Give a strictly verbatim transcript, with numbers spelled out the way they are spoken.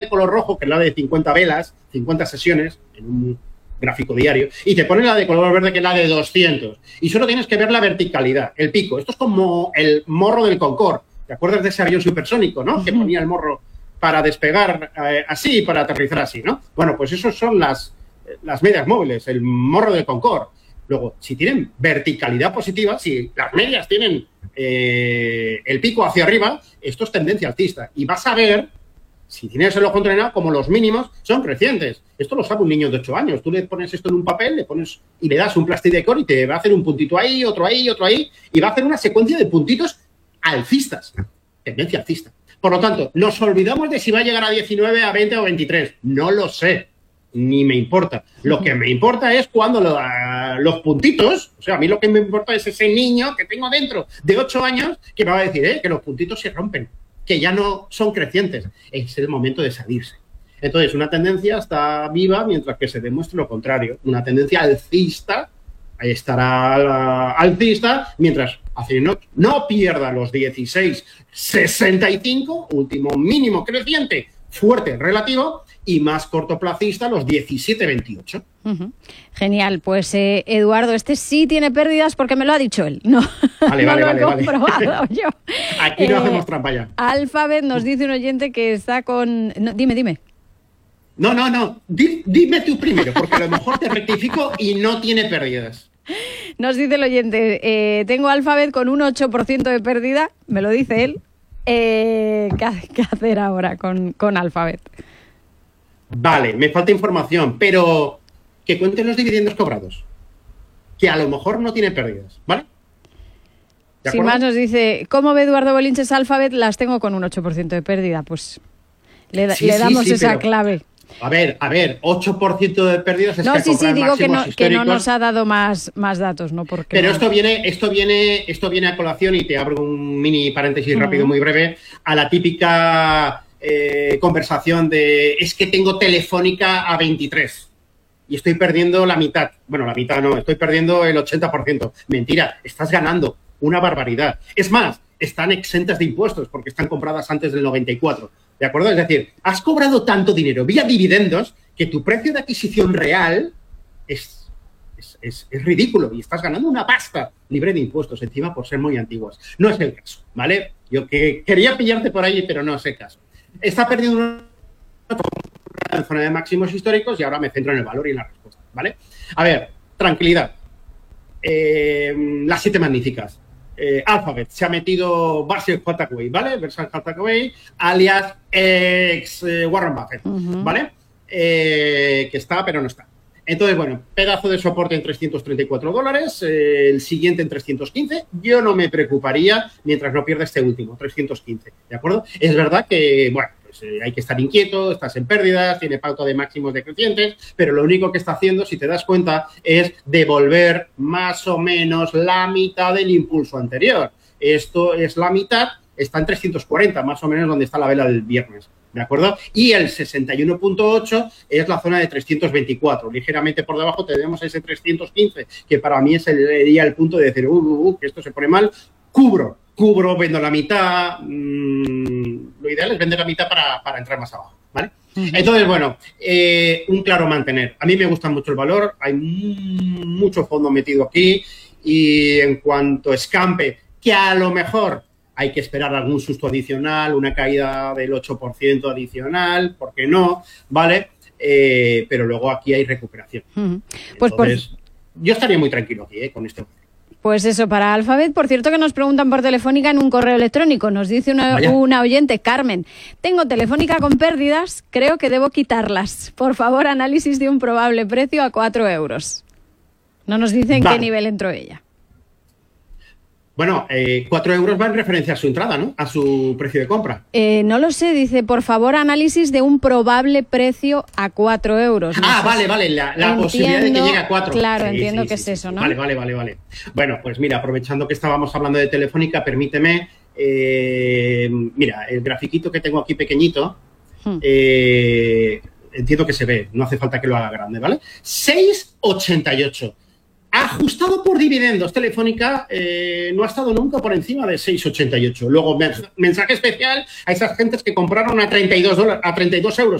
color rojo, que es la de cincuenta velas, cincuenta sesiones, en un gráfico diario, y te ponen la de color verde, que es la de doscientos. Y solo tienes que ver la verticalidad, el pico. Esto es como el morro del Concorde. ¿Te acuerdas de ese avión supersónico, no? Que ponía el morro para despegar eh, así y para aterrizar así, ¿no? Bueno, pues esos son las, las medias móviles, el morro del Concorde. Luego, si tienen verticalidad positiva, si las medias tienen eh, el pico hacia arriba, esto es tendencia alcista. Y vas a ver, si tienes el ojo entrenado, como los mínimos son crecientes. Esto lo sabe un niño de ocho años. Tú le pones esto en un papel, le pones y le das un plastidecor y te va a hacer un puntito ahí, otro ahí, otro ahí, y va a hacer una secuencia de puntitos alcistas. Tendencia alcista. Por lo tanto, nos olvidamos de si va a llegar a diecinueve, a veinte o veintitrés. No lo sé. Ni me importa. Lo que me importa es cuando lo, uh, los puntitos, o sea, a mí lo que me importa es ese niño que tengo dentro de ocho años que me va a decir eh, que los puntitos se rompen, que ya no son crecientes. Es el momento de salirse. Entonces, una tendencia está viva mientras que se demuestre lo contrario. Una tendencia alcista estará alcista mientras no, no pierda los dieciséis sesenta y cinco, último mínimo creciente, fuerte relativo, y más cortoplacista los diecisiete veintiocho. Uh-huh. Genial, pues eh, Eduardo, este sí tiene pérdidas porque me lo ha dicho él. No, vale, no vale, lo vale, he comprobado vale. yo. Aquí no eh, hacemos trampa ya. Alphabet nos dice un oyente que está con... No, dime, dime. No, no, no. Di, dime tú primero, porque a lo mejor te rectifico y no tiene pérdidas. Nos dice el oyente, eh, tengo Alphabet con un ocho por ciento de pérdida, me lo dice él. Eh, ¿qué, ¿Qué hacer ahora con, con Alphabet? Vale, me falta información, pero que cuenten los dividendos cobrados, que a lo mejor no tiene pérdidas, ¿vale? Sin más nos dice, ¿cómo ve Eduardo Bolinches Alphabet? Las tengo con un ocho por ciento de pérdida, pues le, sí, le damos sí, sí, esa pero, clave. A ver, a ver, ocho por ciento de pérdidas es no, que sí, sí, digo que no, que no nos ha dado más, más datos, ¿no? Porque pero no... esto viene, esto viene, esto viene a colación, y te abro un mini paréntesis uh-huh. rápido, muy breve, a la típica eh, conversación de es que tengo Telefónica a veintitrés y estoy perdiendo la mitad. Bueno, la mitad no, estoy perdiendo el ochenta por ciento. Mentira, estás ganando una barbaridad. Es más, están exentas de impuestos porque están compradas antes del noventa y cuatro. ¿De acuerdo? Es decir, has cobrado tanto dinero vía dividendos que tu precio de adquisición real es, es, es, es ridículo y estás ganando una pasta libre de impuestos encima por ser muy antiguas. No es el caso, ¿vale? Yo que quería pillarte por ahí, pero no es el caso. Está perdiendo una en zona de máximos históricos y ahora me centro en el valor y en la respuesta, ¿vale? A ver, tranquilidad. Eh, las siete magníficas. Eh, Alphabet se ha metido Berkshire Hathaway, ¿vale? Berkshire Hathaway, alias ex eh, Warren Buffett, uh-huh. ¿vale? Eh, que está, pero no está. Entonces, bueno, pedazo de soporte en trescientos treinta y cuatro dólares, eh, el siguiente en trescientos quince. Yo no me preocuparía mientras no pierda este último, trescientos quince, ¿de acuerdo? Es verdad que, bueno, pues eh, hay que estar inquieto, estás en pérdidas, tiene pauta de máximos decrecientes, pero lo único que está haciendo, si te das cuenta, es devolver más o menos la mitad del impulso anterior. Esto es la mitad, está en trescientos cuarenta, más o menos donde está la vela del viernes. ¿De acuerdo? Y el sesenta y uno punto ocho es la zona de trescientos veinticuatro. Ligeramente por debajo tenemos ese trescientos quince, que para mí sería el punto de decir, uh, uh, uh, que esto se pone mal. Cubro, cubro, vendo la mitad. Mmm, lo ideal es vender la mitad para, para entrar más abajo, ¿vale? Uh-huh. Entonces, bueno, eh, un claro mantener. A mí me gusta mucho el valor, hay m- mucho fondo metido aquí y en cuanto escampe, que a lo mejor hay que esperar algún susto adicional, una caída del ocho por ciento adicional, ¿por qué no? ¿Vale? Eh, pero luego aquí hay recuperación. Uh-huh. Pues Entonces, por... yo estaría muy tranquilo aquí, ¿eh? Con esto. Pues eso, para Alphabet. Por cierto, que nos preguntan por Telefónica en un correo electrónico. Nos dice una, una oyente, Carmen, tengo Telefónica con pérdidas, creo que debo quitarlas. Por favor, análisis de un probable precio a cuatro euros. No nos dicen vale. qué nivel entró ella. Bueno, eh, cuatro euros va en referencia a su entrada, ¿no? A su precio de compra. Eh, no lo sé, dice, por favor, análisis de un probable precio a cuatro euros. No ah, sé vale, si... vale, la, la entiendo, posibilidad de que llegue a cuatro. Claro, sí, entiendo sí, que sí, es sí, eso, sí. ¿no? Vale, vale, vale, vale. Bueno, pues mira, aprovechando que estábamos hablando de Telefónica, permíteme, eh, mira, el grafiquito que tengo aquí pequeñito, hmm. eh, entiendo que se ve, no hace falta que lo haga grande, ¿vale? seis ochenta y ocho. Ajustado por dividendos, Telefónica eh, no ha estado nunca por encima de seis ochenta y ocho. Luego, mensaje especial a esas gentes que compraron a treinta y dos dólares, a treinta y dos euros.